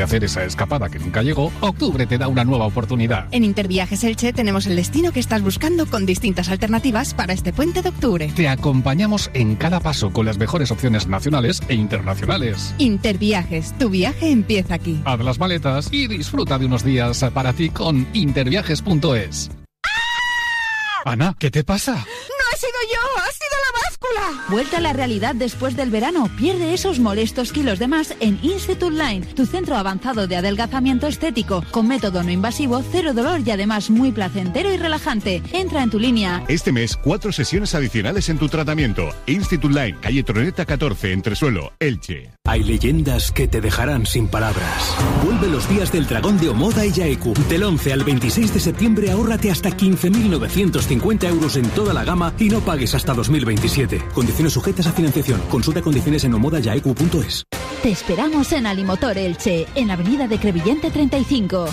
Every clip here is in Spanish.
hacer esa escapada que nunca llegó, octubre te da una nueva oportunidad. En Interviajes Elche tenemos el destino que estás buscando con distintas alternativas para este puente de octubre. Te acompañamos en cada paso con las mejores opciones nacionales e internacionales. Interviajes, tu viaje empieza aquí. Haz las maletas y disfruta de unos días para ti con interviajes.es. Ana, ¿qué te pasa? ¡No he sido yo! ¡Ha sido la báscula! Vuelta a la realidad después del verano. Pierde esos molestos kilos de más en Institute Line, tu centro avanzado de adelgazamiento estético, con método no invasivo, cero dolor y además muy placentero y relajante. Entra en tu línea. Este mes, 4 sesiones adicionales en tu tratamiento. Institute Line, calle Troneta 14, Entresuelo, Elche. Hay leyendas que te dejarán sin palabras. Vuelve los días del dragón de Omoda y Yaeku. Del 11 al 26 de septiembre ahórrate hasta 15.950 euros en toda la gama y no pagues hasta 2027. Condiciones sujetas a financiación. Consulta condiciones en omodayaeku.es. Te esperamos en Alimotor Elche, en Avenida de Crevillente 35.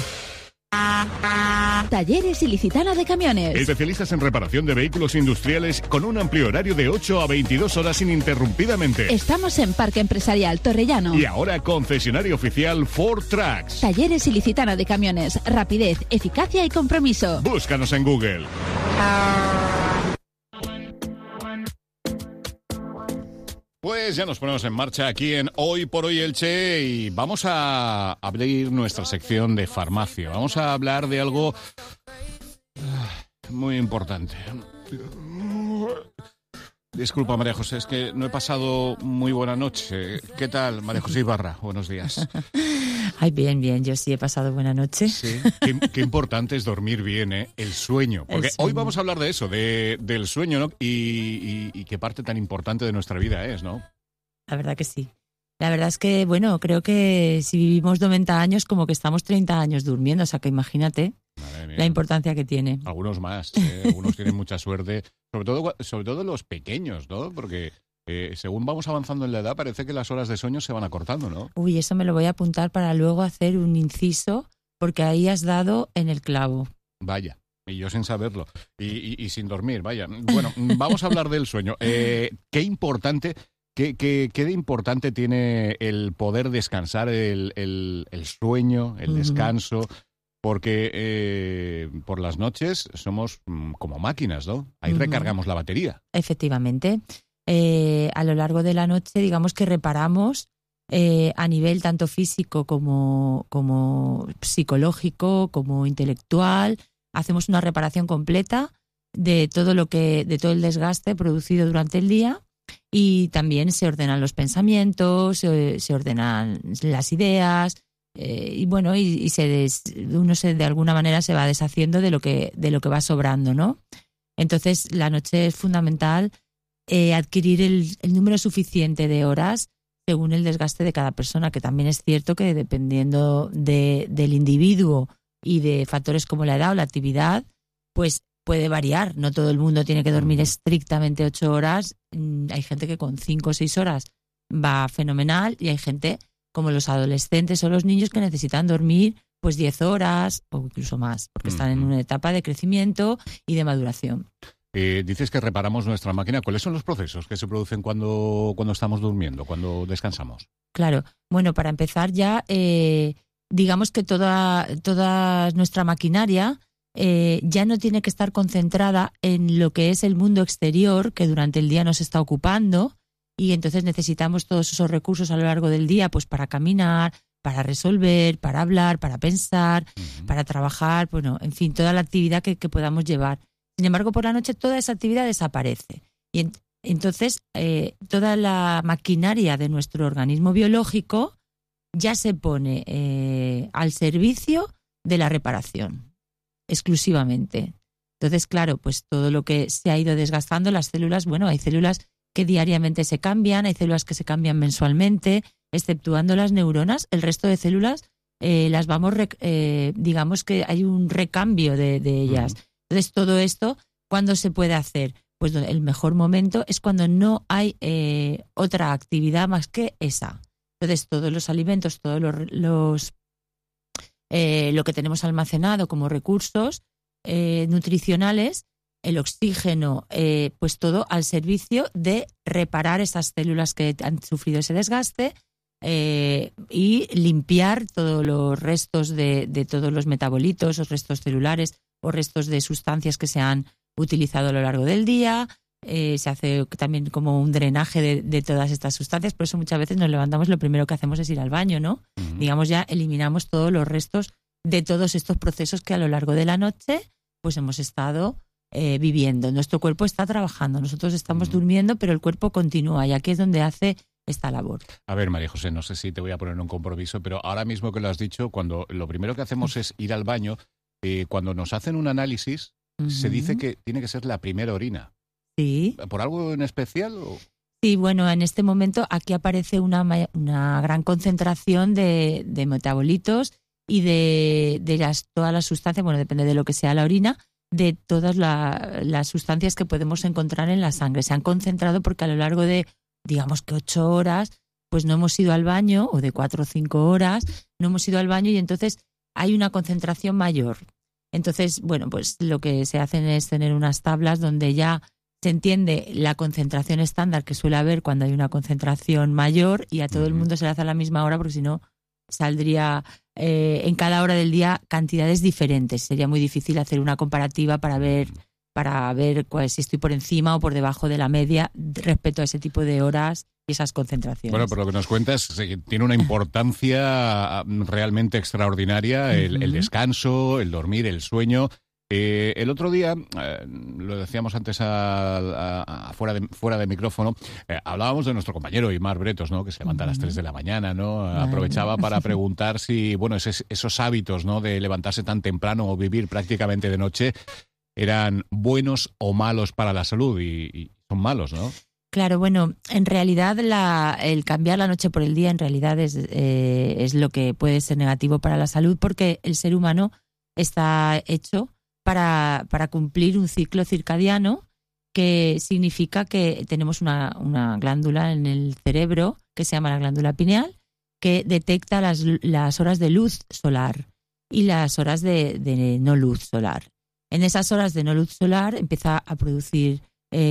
Talleres Ilicitana de Camiones. Especialistas en reparación de vehículos industriales con un amplio horario de 8 a 22 horas ininterrumpidamente. Estamos en Parque Empresarial Torrellano. Y ahora concesionario oficial Ford Trucks. Talleres Ilicitana de Camiones. Rapidez, eficacia y compromiso. Búscanos en Google. Pues ya nos ponemos en marcha aquí en Hoy por Hoy Elche y vamos a abrir nuestra sección de farmacia. Vamos a hablar de algo muy importante. Disculpa, María José, es que no he pasado muy buena noche. ¿Qué tal, María José Ibarra? Buenos días. Ay, bien, yo sí he pasado buena noche. Sí, qué importante es dormir bien, ¿eh? El sueño. Porque hoy vamos a hablar de eso, del sueño, ¿no? Y qué parte tan importante de nuestra vida es, ¿no? La verdad que sí. La verdad es que, bueno, creo que si vivimos 90 años, como que estamos 30 años durmiendo. O sea, que imagínate la importancia que tiene. Algunos más, algunos tienen mucha suerte. Sobre todo los pequeños, ¿no? Porque según vamos avanzando en la edad, parece que las horas de sueño se van acortando, ¿no? Uy, eso me lo voy a apuntar para luego hacer un inciso, porque ahí has dado en el clavo. Vaya, y yo sin saberlo. Y sin dormir, vaya. Bueno, vamos a hablar del sueño. Qué importante... ¿Qué de importante tiene el poder descansar, el sueño, el descanso? Porque por las noches somos como máquinas, ¿no? Ahí recargamos la batería. Efectivamente. A lo largo de la noche, digamos que reparamos a nivel tanto físico como psicológico, como intelectual. Hacemos una reparación completa de todo el desgaste producido durante el día. Y también se ordenan los pensamientos, se ordenan las ideas, y bueno, uno de alguna manera se va deshaciendo de lo que va sobrando, ¿no? Entonces, la noche es fundamental adquirir el número suficiente de horas según el desgaste de cada persona, que también es cierto que dependiendo del individuo y de factores como la edad o la actividad, pues puede variar. No todo el mundo tiene que dormir estrictamente 8 horas. Hay gente que con 5 o 6 horas va fenomenal y hay gente como los adolescentes o los niños que necesitan dormir pues 10 horas o incluso más, porque están en una etapa de crecimiento y de maduración. Dices que reparamos nuestra máquina. ¿Cuáles son los procesos que se producen cuando estamos durmiendo, cuando descansamos? Claro. Bueno, para empezar ya, digamos que toda nuestra maquinaria ya no tiene que estar concentrada en lo que es el mundo exterior que durante el día nos está ocupando, y entonces necesitamos todos esos recursos a lo largo del día pues para caminar, para resolver, para hablar, para pensar, para trabajar, bueno, en fin, toda la actividad que podamos llevar. Sin embargo, por la noche toda esa actividad desaparece y entonces toda la maquinaria de nuestro organismo biológico ya se pone al servicio de la reparación exclusivamente. Entonces, claro, pues todo lo que se ha ido desgastando, las células, bueno, hay células que diariamente se cambian, hay células que se cambian mensualmente, exceptuando las neuronas, el resto de células las vamos, digamos que hay un recambio de ellas. Entonces, todo esto, ¿cuándo se puede hacer? Pues el mejor momento es cuando no hay otra actividad más que esa. Entonces, todos los alimentos, todos lo que tenemos almacenado como recursos nutricionales, el oxígeno, pues todo al servicio de reparar esas células que han sufrido ese desgaste y limpiar todos los restos de todos los metabolitos, o restos celulares o restos de sustancias que se han utilizado a lo largo del día. Se hace también como un drenaje de todas estas sustancias. Por eso muchas veces nos levantamos, lo primero que hacemos es ir al baño, ¿no? Digamos, ya eliminamos todos los restos de todos estos procesos que a lo largo de la noche pues hemos estado viviendo. Nuestro cuerpo está trabajando, nosotros estamos durmiendo, pero el cuerpo continúa, y aquí es donde hace esta labor. A ver, María José, no sé si te voy a poner un compromiso, pero ahora mismo que lo has dicho, cuando lo primero que hacemos es ir al baño, cuando nos hacen un análisis, se dice que tiene que ser la primera orina. Sí. ¿Por algo en especial? ¿O? Sí, bueno, en este momento aquí aparece una gran concentración de metabolitos y de todas las sustancias, bueno, depende de lo que sea la orina, de todas las sustancias que podemos encontrar en la sangre. Se han concentrado porque a lo largo de, digamos que 8 horas, pues no hemos ido al baño, o de 4 o 5 horas, no hemos ido al baño, y entonces hay una concentración mayor. Entonces, bueno, pues lo que se hacen es tener unas tablas donde ya se entiende la concentración estándar que suele haber cuando hay una concentración mayor, y a todo el mundo se le hace a la misma hora, porque si no saldría en cada hora del día cantidades diferentes. Sería muy difícil hacer una comparativa para ver si estoy por encima o por debajo de la media respecto a ese tipo de horas y esas concentraciones. Bueno, por lo que nos cuentas, tiene una importancia realmente extraordinaria el descanso, el dormir, el sueño. El otro día, lo decíamos antes fuera de micrófono, hablábamos de nuestro compañero Imar Bretos, ¿no? Que se levanta a las 3 de la mañana, ¿no? Aprovechaba para preguntar si, bueno, esos hábitos, ¿no? De levantarse tan temprano o vivir prácticamente de noche eran buenos o malos para la salud, y son malos, ¿no? Claro, bueno, en realidad el cambiar la noche por el día en realidad es lo que puede ser negativo para la salud, porque el ser humano está hecho para cumplir un ciclo circadiano, que significa que tenemos una glándula en el cerebro que se llama la glándula pineal, que detecta las horas de luz solar y las horas de no luz solar. En esas horas de no luz solar empieza a producir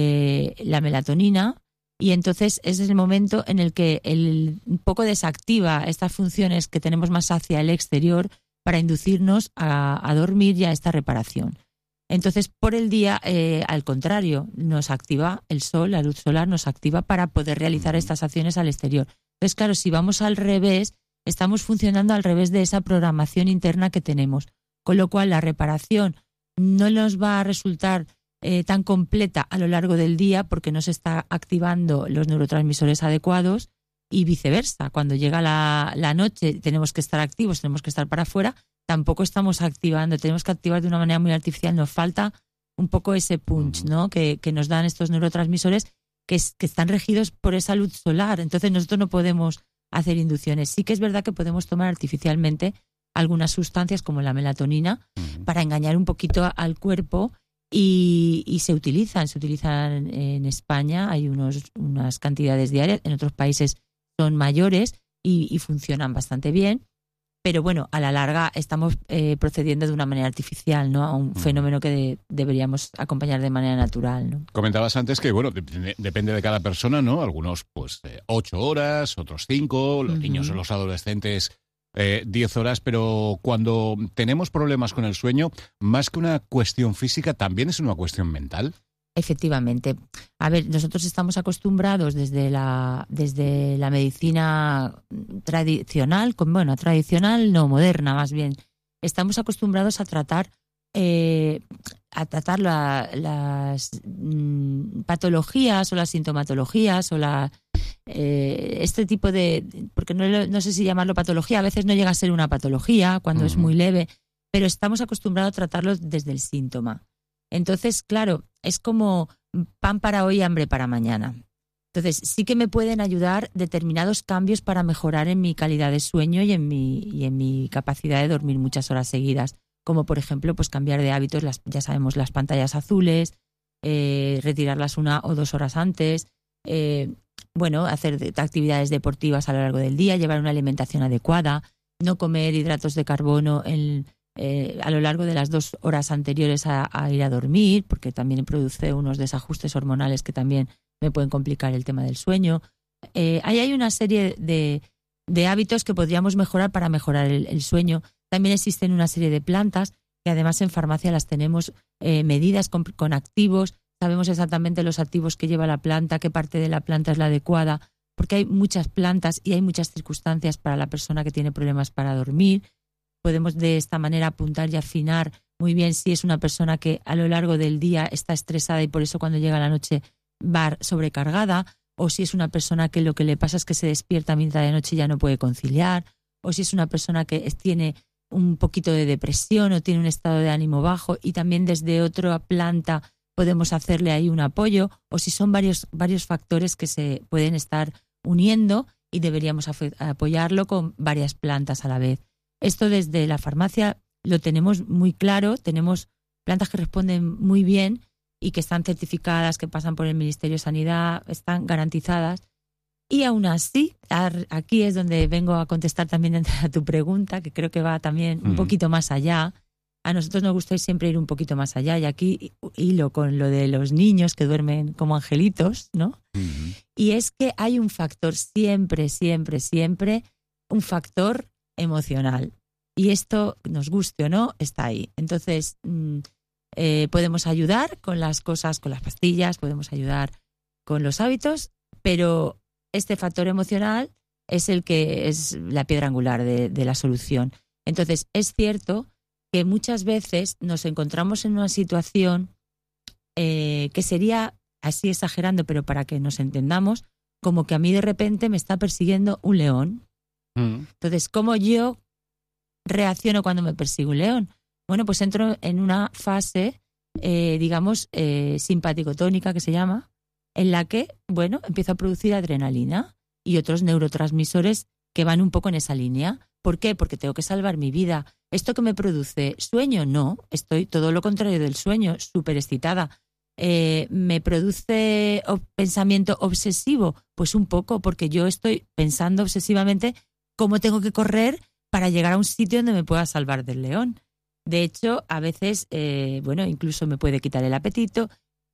la melatonina, y entonces ese es el momento en el que un poco desactiva estas funciones que tenemos más hacia el exterior para inducirnos a dormir y a esta reparación. Entonces, por el día, al contrario, nos activa el sol, la luz solar nos activa para poder realizar estas acciones al exterior. Entonces, claro, si vamos al revés, estamos funcionando al revés de esa programación interna que tenemos, con lo cual la reparación no nos va a resultar tan completa a lo largo del día, porque no se está activando los neurotransmisores adecuados, y viceversa. Cuando llega la noche tenemos que estar activos, tenemos que estar para afuera, tampoco estamos activando, tenemos que activar de una manera muy artificial. Nos falta un poco ese punch, ¿no? Que nos dan estos neurotransmisores que están regidos por esa luz solar. Entonces nosotros no podemos hacer inducciones. Sí que es verdad que podemos tomar artificialmente algunas sustancias como la melatonina para engañar un poquito al cuerpo, y se utilizan en España. Hay unas cantidades diarias, en otros países son mayores y funcionan bastante bien, pero bueno, a la larga estamos procediendo de una manera artificial, ¿no? A un fenómeno que deberíamos acompañar de manera natural, ¿no? Comentabas antes que, bueno, depende de cada persona, ¿no? Algunos, pues, 8 horas, otros 5, los niños o los adolescentes 10 horas, pero cuando tenemos problemas con el sueño, más que una cuestión física, también es una cuestión mental. Efectivamente. A ver, nosotros estamos acostumbrados desde la medicina tradicional, tradicional no, moderna más bien, estamos acostumbrados a tratar las patologías o las sintomatologías o este tipo de, porque no sé si llamarlo patología, a veces no llega a ser una patología cuando es muy leve, pero estamos acostumbrados a tratarlo desde el síntoma. Entonces, claro, es como pan para hoy, hambre para mañana. Entonces, sí que me pueden ayudar determinados cambios para mejorar en mi calidad de sueño y en mi capacidad de dormir muchas horas seguidas, como por ejemplo, pues cambiar de hábitos, ya sabemos, las pantallas azules, retirarlas 1 o 2 horas antes, hacer actividades deportivas a lo largo del día, llevar una alimentación adecuada, no comer hidratos de carbono a lo largo de las 2 horas anteriores a ir a dormir, porque también produce unos desajustes hormonales que también me pueden complicar el tema del sueño. Ahí hay una serie de de hábitos que podríamos mejorar para mejorar el sueño. También existen una serie de plantas que además en farmacia las tenemos medidas con activos. Sabemos exactamente los activos que lleva la planta, qué parte de la planta es la adecuada, porque hay muchas plantas y hay muchas circunstancias para la persona que tiene problemas para dormir. Podemos de esta manera apuntar y afinar muy bien si es una persona que a lo largo del día está estresada y por eso cuando llega la noche va sobrecargada, o si es una persona que lo que le pasa es que se despierta a mitad de noche y ya no puede conciliar, o si es una persona que tiene un poquito de depresión o tiene un estado de ánimo bajo y también desde otra planta podemos hacerle ahí un apoyo, o si son varios factores que se pueden estar uniendo y deberíamos apoyarlo con varias plantas a la vez. Esto desde la farmacia lo tenemos muy claro, tenemos plantas que responden muy bien y que están certificadas, que pasan por el Ministerio de Sanidad, están garantizadas. Y aún así, aquí es donde vengo a contestar también a tu pregunta, que creo que va también un poquito más allá. A nosotros nos gusta siempre ir un poquito más allá, y aquí hilo con lo de los niños que duermen como angelitos, ¿no? Uh-huh. Y es que hay un factor siempre, un factor emocional. Y esto, nos guste o no, está ahí. Entonces, podemos ayudar con las cosas, con las pastillas, podemos ayudar con los hábitos, pero este factor emocional es el que es la piedra angular de la solución. Entonces, es cierto que muchas veces nos encontramos en una situación que sería, así exagerando, pero para que nos entendamos, como que a mí de repente me está persiguiendo un león. Entonces, ¿cómo yo reacciono cuando me persigue un león? Bueno, pues entro en una fase, simpático-tónica, que se llama, en la que, bueno, empiezo a producir adrenalina y otros neurotransmisores que van un poco en esa línea. ¿Por qué? Porque tengo que salvar mi vida. ¿Esto que me produce sueño? No, estoy todo lo contrario del sueño, súper excitada. ¿Me produce pensamiento obsesivo? Pues un poco, porque yo estoy pensando obsesivamente cómo tengo que correr para llegar a un sitio donde me pueda salvar del león. De hecho, a veces, incluso me puede quitar el apetito,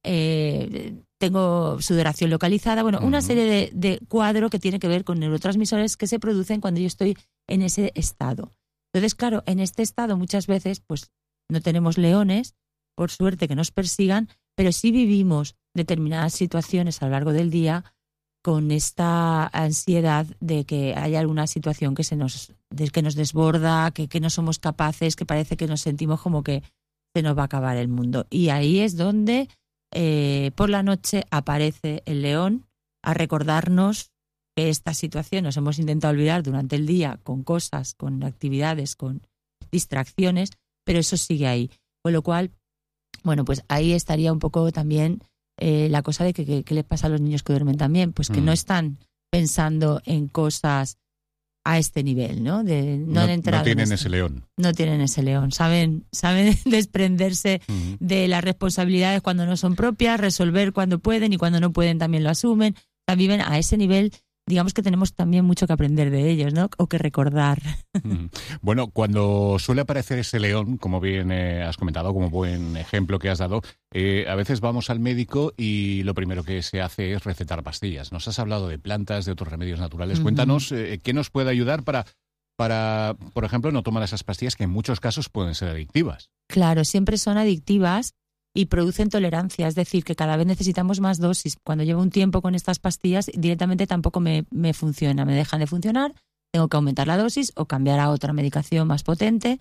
tengo sudoración localizada, una serie de cuadro que tiene que ver con neurotransmisores que se producen cuando yo estoy en ese estado. Entonces, claro, en este estado muchas veces pues no tenemos leones, por suerte, que nos persigan, pero sí vivimos determinadas situaciones a lo largo del día con esta ansiedad de que haya alguna situación que nos desborda, que no somos capaces, que parece que nos sentimos como que se nos va a acabar el mundo. Y ahí es donde por la noche aparece el león a recordarnos que esta situación nos hemos intentado olvidar durante el día con cosas, con actividades, con distracciones, pero eso sigue ahí. Con lo cual, pues ahí estaría un poco también la cosa de que les pasa a los niños que duermen también, pues que no están pensando en cosas a este nivel, ¿no? No tienen ese león. No tienen ese león. Saben desprenderse de las responsabilidades cuando no son propias, resolver cuando pueden y cuando no pueden también lo asumen. O sea, viven a ese nivel. Digamos que tenemos también mucho que aprender de ellos, ¿no? O que recordar. Bueno, cuando suele aparecer ese león, como bien has comentado, como buen ejemplo que has dado, a veces vamos al médico y lo primero que se hace es recetar pastillas. Nos has hablado de plantas, de otros remedios naturales. Cuéntanos qué nos puede ayudar para, por ejemplo, no tomar esas pastillas que en muchos casos pueden ser adictivas. Claro, siempre son adictivas y producen tolerancia, es decir, que cada vez necesitamos más dosis. Cuando llevo un tiempo con estas pastillas, directamente tampoco me funciona, me dejan de funcionar, tengo que aumentar la dosis o cambiar a otra medicación más potente.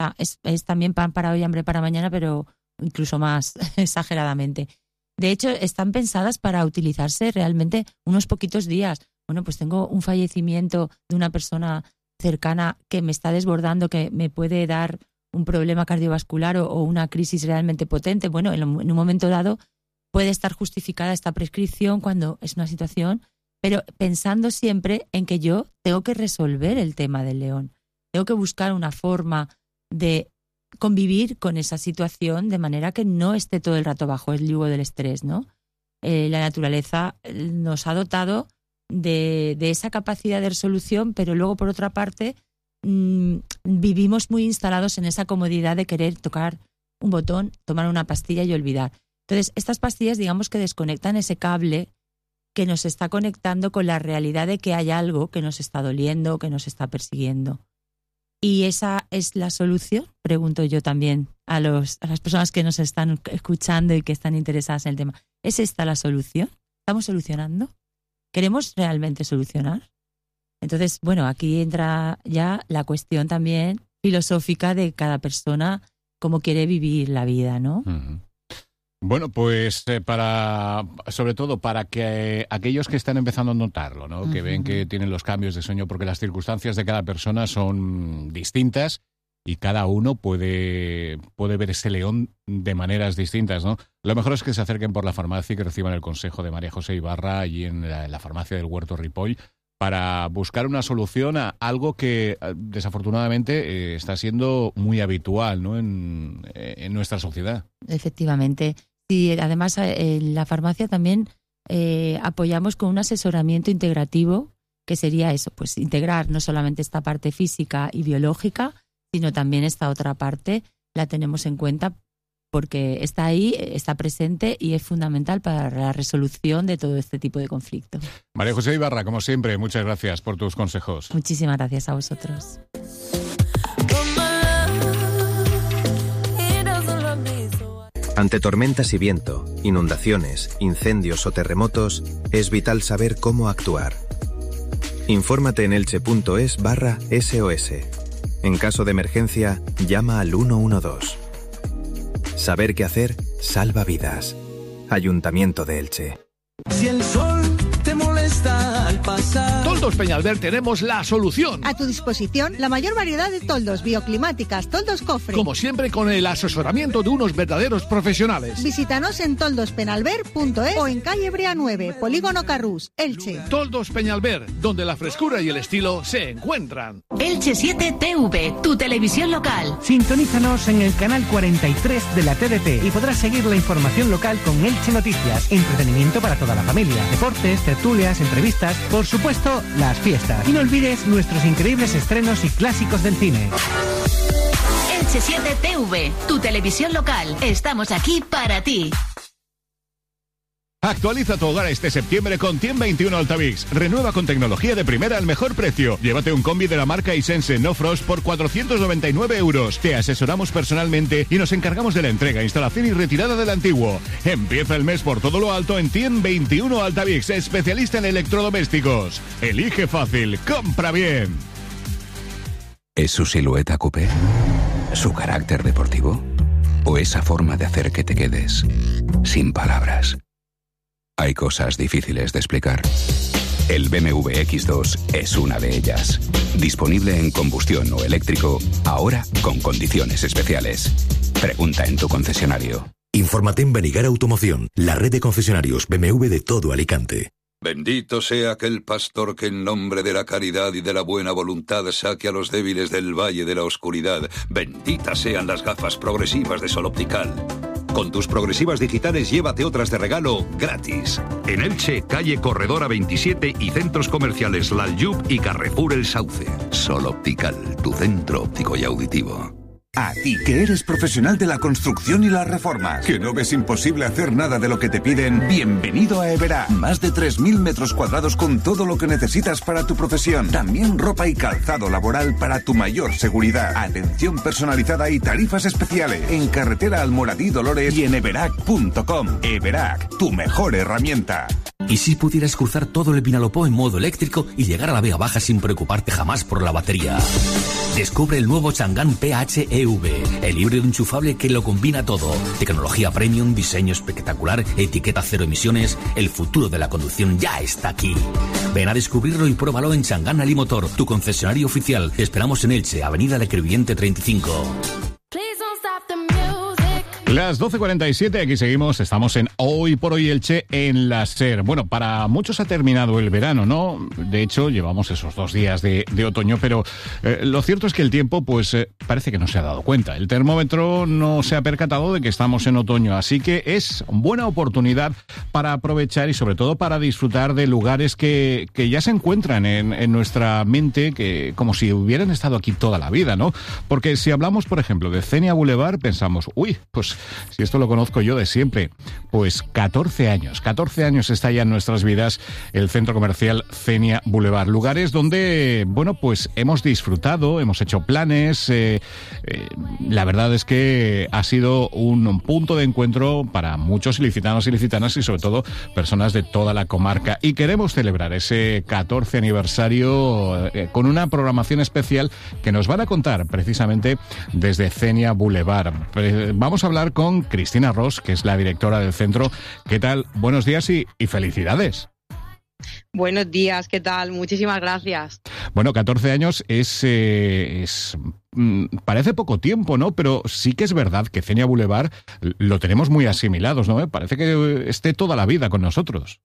Es también pan para hoy, hambre para mañana, pero incluso más exageradamente. De hecho, están pensadas para utilizarse realmente unos poquitos días. Pues tengo un fallecimiento de una persona cercana que me está desbordando, que me puede dar un problema cardiovascular o una crisis realmente potente. En un momento dado puede estar justificada esta prescripción cuando es una situación, pero pensando siempre en que yo tengo que resolver el tema del león. Tengo que buscar una forma de convivir con esa situación de manera que no esté todo el rato bajo el yugo del estrés, ¿no? La naturaleza nos ha dotado de esa capacidad de resolución, pero luego, por otra parte, vivimos muy instalados en esa comodidad de querer tocar un botón, tomar una pastilla y olvidar. Entonces, estas pastillas, digamos que desconectan ese cable que nos está conectando con la realidad de que hay algo que nos está doliendo, que nos está persiguiendo. ¿Y esa es la solución? Pregunto yo también a las personas que nos están escuchando y que están interesadas en el tema. ¿Es esta la solución? ¿Estamos solucionando? ¿Queremos realmente solucionar? Entonces, bueno, aquí entra ya la cuestión también filosófica de cada persona, cómo quiere vivir la vida, ¿no? Uh-huh. Bueno, pues sobre todo para que aquellos que están empezando a notarlo, ¿no? Que ven que tienen los cambios de sueño, porque las circunstancias de cada persona son distintas y cada uno puede ver ese león de maneras distintas, ¿no? Lo mejor es que se acerquen por la farmacia y que reciban el consejo de María José Ibarra allí en la farmacia del Huerto Ripoll para buscar una solución a algo que desafortunadamente está siendo muy habitual, ¿no? en nuestra sociedad. Efectivamente. Sí, además en la farmacia también apoyamos con un asesoramiento integrativo, que sería eso, pues integrar no solamente esta parte física y biológica, sino también esta otra parte la tenemos en cuenta porque está ahí, está presente y es fundamental para la resolución de todo este tipo de conflicto. María José Ibarra, como siempre, muchas gracias por tus consejos. Muchísimas gracias a vosotros. Ante tormentas y viento, inundaciones, incendios o terremotos, es vital saber cómo actuar. Infórmate en elche.es/SOS. En caso de emergencia, llama al 112. Saber qué hacer salva vidas. Ayuntamiento de Elche. Si el sol te molesta al pasar. Toldos Peñalver tenemos la solución. A tu disposición la mayor variedad de toldos bioclimáticas, toldos cofre. Como siempre, con el asesoramiento de unos verdaderos profesionales. Visítanos en toldospenalver.es o en calle Brea 9, Polígono Carrús, Elche. Toldos Peñalver, donde la frescura y el estilo se encuentran. Elche 7 TV, tu televisión local. Sintonízanos en el canal 43 de la TDT y podrás seguir la información local con Elche Noticias, entretenimiento para toda la familia, deportes, tertulias, entrevistas, por supuesto, las fiestas. Y no olvides nuestros increíbles estrenos y clásicos del cine. Elche 7 TV, tu televisión local. Estamos aquí para ti. Actualiza tu hogar este septiembre con 121 Altavix. Renueva con tecnología de primera al mejor precio. Llévate un combi de la marca Hisense No Frost por 499 €. Te asesoramos personalmente y nos encargamos de la entrega, instalación y retirada del antiguo. Empieza el mes por todo lo alto en 121 Altavix, especialista en electrodomésticos. Elige fácil, compra bien. ¿Es su silueta coupé? ¿Su carácter deportivo? ¿O esa forma de hacer que te quedes sin palabras? Hay cosas difíciles de explicar. El BMW X2 es una de ellas. Disponible en combustión o eléctrico, ahora con condiciones especiales. Pregunta en tu concesionario. Infórmate en Benigar Automoción, la red de concesionarios BMW de todo Alicante. Bendito sea aquel pastor que en nombre de la caridad y de la buena voluntad saque a los débiles del valle de la oscuridad. Benditas sean las gafas progresivas de Sol Optical. Con tus progresivas digitales llévate otras de regalo gratis. En Elche, calle Corredora 27 y centros comerciales Lalyub y Carrefour El Sauce. Sol Optical, tu centro óptico y auditivo. A ti, que eres profesional de la construcción y las reformas, que no ves imposible hacer nada de lo que te piden, bienvenido a Everac. Más de 3.000 metros cuadrados con todo lo que necesitas para tu profesión. También ropa y calzado laboral para tu mayor seguridad. Atención personalizada y tarifas especiales. En carretera Almoradí Dolores y en everac.com. Everac, tu mejor herramienta. ¿Y si pudieras cruzar todo el Vinalopó en modo eléctrico y llegar a la Vega Baja sin preocuparte jamás por la batería? Descubre el nuevo Chang'an PHEV, el híbrido enchufable que lo combina todo. Tecnología premium, diseño espectacular, etiqueta cero emisiones. El futuro de la conducción ya está aquí. Ven a descubrirlo y pruébalo en Chang'an Alimotor, tu concesionario oficial. Te esperamos en Elche, Avenida Le Crevillente 35. Las 12:47, aquí seguimos, estamos en Hoy por Hoy Elche en la SER. Bueno, para muchos ha terminado el verano, ¿no? De hecho, llevamos esos 2 días de otoño, pero lo cierto es que el tiempo, pues, parece que no se ha dado cuenta. El termómetro no se ha percatado de que estamos en otoño, así que es buena oportunidad para aprovechar y sobre todo para disfrutar de lugares que ya se encuentran en nuestra mente, que como si hubieran estado aquí toda la vida, ¿no? Porque si hablamos, por ejemplo, de Cenia Boulevard, pensamos, uy, pues si esto lo conozco yo de siempre. Pues 14 años está ya en nuestras vidas el centro comercial Cenia Boulevard. Lugares donde, bueno, pues hemos disfrutado, hemos hecho planes. La verdad es que ha sido un punto de encuentro para muchos ilicitanos y ilicitanas y sobre todo personas de toda la comarca. Y queremos celebrar ese 14 aniversario con una programación especial que nos van a contar precisamente desde Cenia Boulevard. Vamos a hablar con Cristina Ros, que es la directora del centro. ¿Qué tal? Buenos días y felicidades. Buenos días, ¿qué tal? Muchísimas gracias. Bueno, 14 años parece poco tiempo, ¿no? Pero sí que es verdad que Cenia Boulevard lo tenemos muy asimilados, ¿no? Parece que esté toda la vida con nosotros.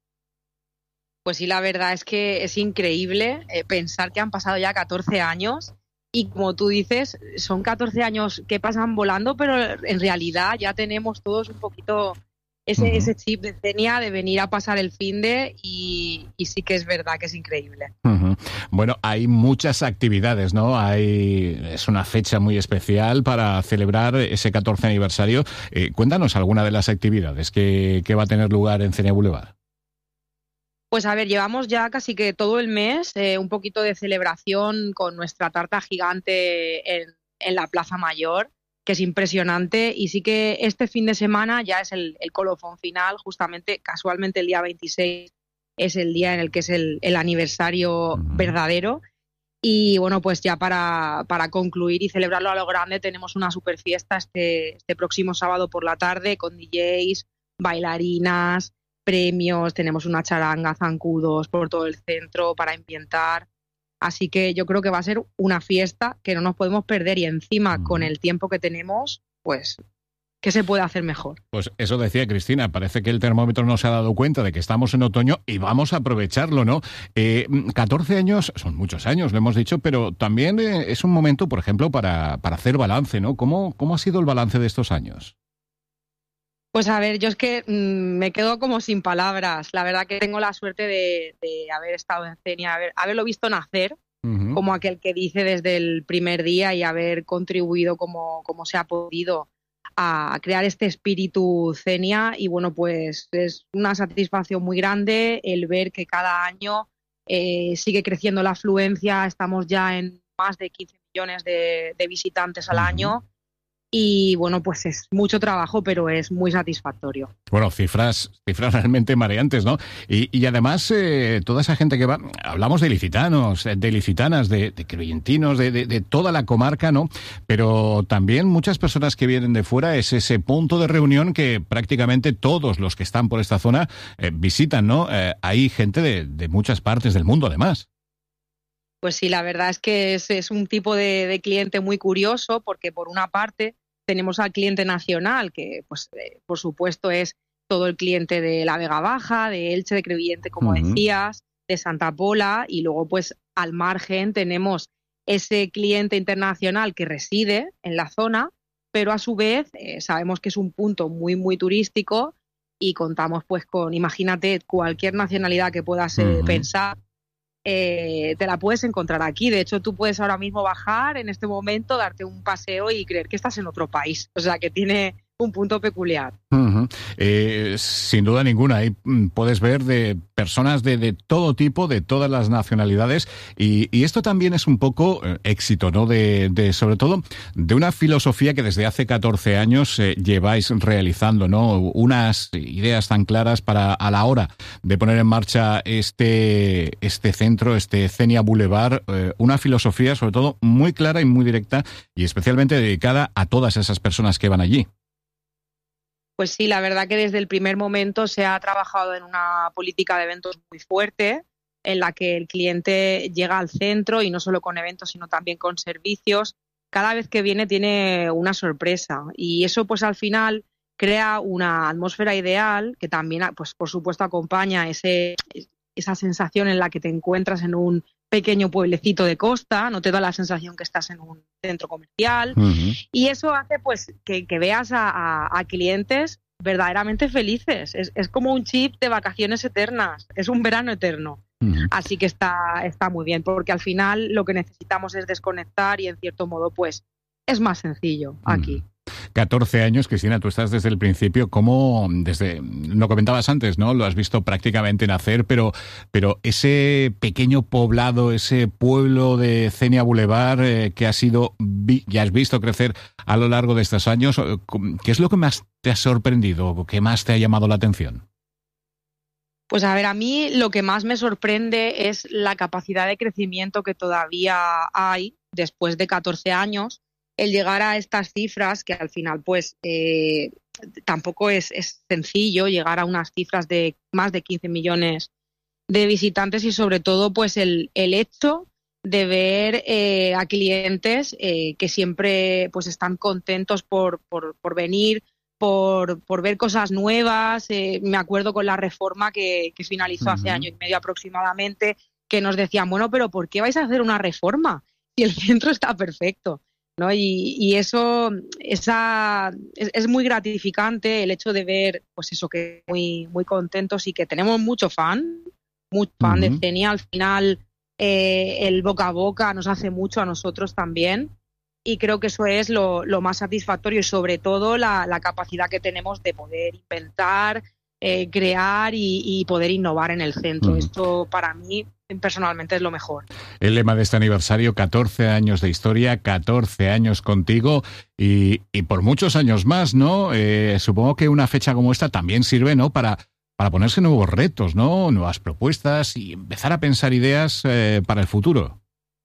Pues sí, la verdad es que es increíble pensar que han pasado ya 14 años y como tú dices, son 14 años que pasan volando, pero en realidad ya tenemos todos un poquito ese chip de Cenia de venir a pasar el finde y sí que es verdad que es increíble. Bueno, hay muchas actividades, ¿no? Es una fecha muy especial para celebrar ese 14 aniversario. Cuéntanos alguna de las actividades que va a tener lugar en Cenia Boulevard. Pues a ver, llevamos ya casi que todo el mes un poquito de celebración con nuestra tarta gigante en la Plaza Mayor, que es impresionante, y sí que este fin de semana ya es el colofón final, justamente, casualmente el día 26 es el día en el que es el aniversario verdadero, y bueno, pues ya para concluir y celebrarlo a lo grande tenemos una super fiesta este próximo sábado por la tarde con DJs, bailarinas, premios, tenemos una charanga, zancudos por todo el centro para ambientar. Así que yo creo que va a ser una fiesta que no nos podemos perder y encima con el tiempo que tenemos, pues, ¿qué se puede hacer mejor? Pues eso decía Cristina, parece que el termómetro no se ha dado cuenta de que estamos en otoño y vamos a aprovecharlo, ¿no? 14 años, son muchos años, lo hemos dicho, pero también es un momento, por ejemplo, para hacer balance, ¿no? ¿Cómo ha sido el balance de estos años? Pues a ver, yo es que me quedo como sin palabras. La verdad que tengo la suerte de haber estado en Cenia, haberlo visto nacer, como aquel que dice desde el primer día y haber contribuido como se ha podido a crear este espíritu Cenia. Y bueno, pues es una satisfacción muy grande el ver que cada año sigue creciendo la afluencia. Estamos ya en más de 15 millones de visitantes al año. Y bueno, pues es mucho trabajo, pero es muy satisfactorio. Bueno, cifras realmente mareantes, ¿no? Y además, toda esa gente que va, hablamos de ilicitanos, de ilicitanas, de creyentinos, de toda la comarca, ¿no? Pero también muchas personas que vienen de fuera, es ese punto de reunión que prácticamente todos los que están por esta zona visitan, ¿no? Hay gente de muchas partes del mundo, además. Pues sí, la verdad es que es un tipo de cliente muy curioso porque por una parte tenemos al cliente nacional que pues por supuesto es todo el cliente de la Vega Baja, de Elche, de Crevillente, como decías, de Santa Pola, y luego pues al margen tenemos ese cliente internacional que reside en la zona, pero a su vez sabemos que es un punto muy muy turístico y contamos pues con, imagínate, cualquier nacionalidad que puedas pensar. Te la puedes encontrar aquí. De hecho, tú puedes ahora mismo bajar en este momento, darte un paseo y creer que estás en otro país. O sea, que tiene un punto peculiar. Sin duda ninguna. Ahí puedes ver de personas de todo tipo, de todas las nacionalidades. Y esto también es un poco éxito, ¿no? Sobre todo de una filosofía que desde hace 14 años lleváis realizando, ¿no? Unas ideas tan claras para a la hora de poner en marcha este centro, este Cenia Boulevard. Una filosofía, sobre todo, muy clara y muy directa y especialmente dedicada a todas esas personas que van allí. Pues sí, la verdad que desde el primer momento se ha trabajado en una política de eventos muy fuerte, en la que el cliente llega al centro y no solo con eventos, sino también con servicios. Cada vez que viene tiene una sorpresa y eso pues al final crea una atmósfera ideal que también pues por supuesto acompaña esa sensación en la que te encuentras en un pequeño pueblecito de costa, no te da la sensación que estás en un centro comercial. Y eso hace pues que veas a clientes verdaderamente felices. Es como un chip de vacaciones eternas, es un verano eterno. Así que está muy bien, porque al final lo que necesitamos es desconectar y en cierto modo pues es más sencillo aquí. 14 años, Cristina, tú estás desde el principio, lo comentabas antes, ¿no? Lo has visto prácticamente nacer, pero ese pequeño poblado, ese pueblo de Cenia Boulevard que has visto crecer a lo largo de estos años, ¿qué es lo que más te ha sorprendido, qué más te ha llamado la atención? Pues a ver, a mí lo que más me sorprende es la capacidad de crecimiento que todavía hay después de 14 años, el llegar a estas cifras que al final pues tampoco es sencillo llegar a unas cifras de más de 15 millones de visitantes y sobre todo pues el hecho de ver a clientes que siempre pues están contentos por venir, por ver cosas nuevas. Me acuerdo con la reforma que finalizó hace año y medio aproximadamente, que nos decían, bueno, pero ¿por qué vais a hacer una reforma si el centro está perfecto? ¿No? Y eso es muy gratificante, el hecho de ver pues eso, que muy, muy contentos y que tenemos mucho fan de Cenia. Al final el boca a boca nos hace mucho a nosotros también. Y creo que eso es lo más satisfactorio y sobre todo la capacidad que tenemos de poder inventar, crear y poder innovar en el centro. Esto para mí personalmente es lo mejor. El lema de este aniversario, 14 años de historia, 14 años contigo y por muchos años más, ¿no? Supongo que una fecha como esta también sirve, ¿no? Para ponerse nuevos retos, ¿no? Nuevas propuestas y empezar a pensar ideas para el futuro.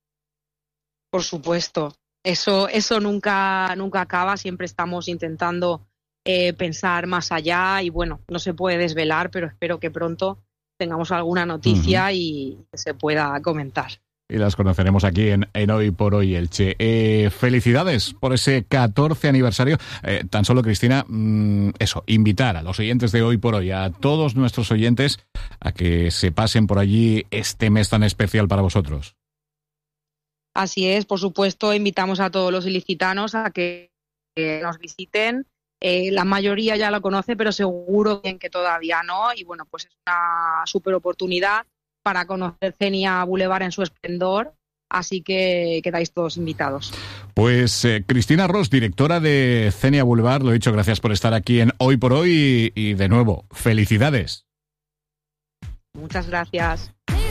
Por supuesto. Eso nunca acaba, siempre estamos intentando pensar más allá y bueno, no se puede desvelar, pero espero que pronto tengamos alguna noticia y que se pueda comentar. Y las conoceremos aquí en Hoy por Hoy Elche. Felicidades por ese 14 aniversario. Tan solo, Cristina, invitar a los oyentes de Hoy por Hoy, a todos nuestros oyentes, a que se pasen por allí este mes tan especial para vosotros. Así es, por supuesto, invitamos a todos los ilicitanos a que nos visiten. La mayoría ya lo conoce, pero seguro que todavía no. Y bueno, pues es una súper oportunidad para conocer Cenia Boulevard en su esplendor. Así que quedáis todos invitados. Pues Cristina Ros, directora de Cenia Boulevard, lo he dicho, gracias por estar aquí en Hoy por Hoy y de nuevo, felicidades. Muchas gracias.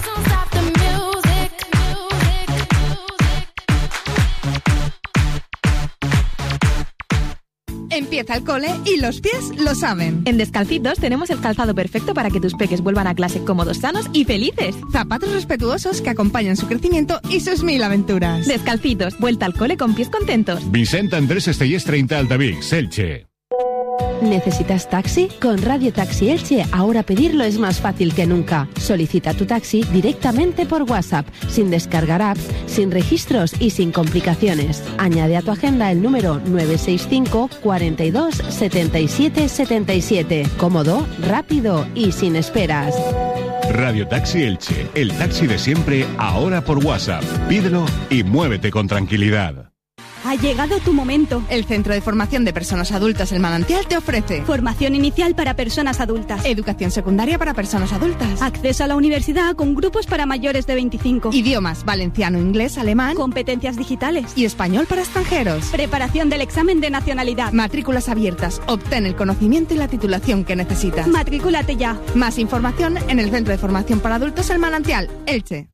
Empieza el cole y los pies lo saben. En Descalcitos tenemos el calzado perfecto para que tus peques vuelvan a clase cómodos, sanos y felices. Zapatos respetuosos que acompañan su crecimiento y sus 1000 aventuras. Descalcitos, vuelta al cole con pies contentos. Vicente Andrés Estellés 30 Altavix, Elche. ¿Necesitas taxi? Con Radio Taxi Elche ahora pedirlo es más fácil que nunca. Solicita tu taxi directamente por WhatsApp, sin descargar apps, sin registros y sin complicaciones. Añade a tu agenda el número 965 42 77 77. Cómodo, rápido y sin esperas. Radio Taxi Elche, el taxi de siempre, ahora por WhatsApp. Pídelo y muévete con tranquilidad. Ha llegado tu momento. El Centro de Formación de Personas Adultas El Manantial te ofrece formación inicial para personas adultas, educación secundaria para personas adultas, acceso a la universidad con grupos para mayores de 25, idiomas valenciano, inglés, alemán, competencias digitales y español para extranjeros, preparación del examen de nacionalidad, matrículas abiertas. Obtén el conocimiento y la titulación que necesitas. Matricúlate ya. Más información en el Centro de Formación para Adultos El Manantial, Elche.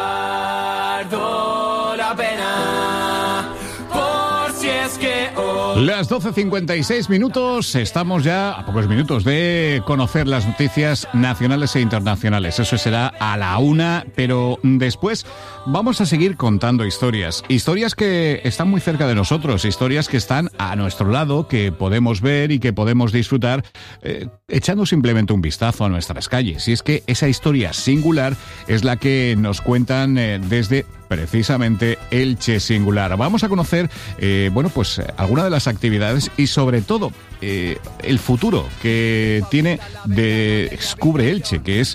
Guardo la pena. Las 12:56 minutos, estamos ya a pocos minutos de conocer las noticias nacionales e internacionales. Eso será a la 1, pero después vamos a seguir contando historias que están muy cerca de nosotros, historias que están a nuestro lado, que podemos ver y que podemos disfrutar echando simplemente un vistazo a nuestras calles. Y es que esa historia singular es la que nos cuentan desde precisamente Elche Singular. Vamos a conocer, alguna de las actividades y sobre todo el futuro que tiene Descubre Elche, que es